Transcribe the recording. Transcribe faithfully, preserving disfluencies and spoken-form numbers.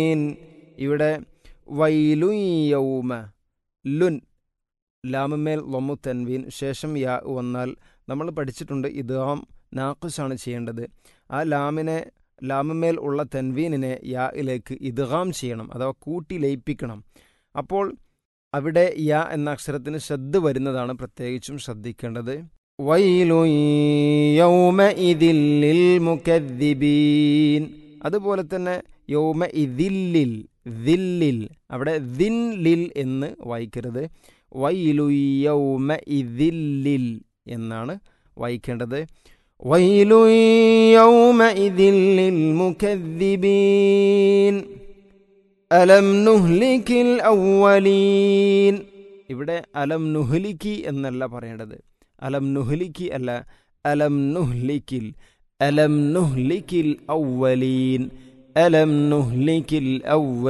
ഇവിടെ വൈലുൻ യൗമ ലുൻ ലാമുമേൽ ലൊമു തൻവീൻ ശേഷം യാ വന്നാൽ നമ്മൾ പഠിച്ചിട്ടുണ്ട് ഇദ്ഗാം നാഖിസാണ് ചെയ്യേണ്ടത്. ആ ലാമിനെ ലാമുമേൽ ഉള്ള തൻവീനിനെ യായിലേക്ക് ഇദ്ഗാം ചെയ്യണം, അഥവാ കൂട്ടി ലയിപ്പിക്കണം. അപ്പോൾ അവിടെ യാ എന്ന അക്ഷരത്തിന് ശ്രദ്ധ വരുന്നതാണ് പ്രത്യേകിച്ചും ശ്രദ്ധിക്കേണ്ടത്. വൈലുൻ യൗമഇദിൽ ലിൽ മുകദ്ദിബീൻ. അതുപോലെ തന്നെ യൗമ ഇദില്ലിൽ ദില്ലിൽ അവിടെ ദിൻ ലിൽ എന്ന് വായിക്കരുത്. വൈലു യൗമ ഇദില്ലിൽ എന്നാണ് വായിക്കേണ്ടത്. വൈലു യൗമ ഇദില്ലിൽ മുകദ്ദിബീൻ അലം നുഹ്ലികിൽ അവ്വലീൻ. ഇവിടെ അലം നുഹ്ലിക്കി എന്നല്ല പറയേണ്ടത്, അലം നുഹ്ലിക്കി അല്ല, അലം നുഹ്ലിക്കിൽ അലം നുഹ്ലിക്കിൽ അവ്വലീൻ അലം നുഹ്ലിക്കിൽ അവ്വ